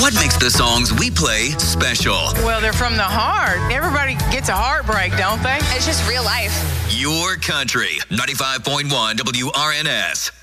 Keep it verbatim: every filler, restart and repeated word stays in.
What makes the songs we play special? Well, they're from the heart. Everybody gets a heartbreak, don't they? It's just real life. Your country. ninety-five point one W R N S.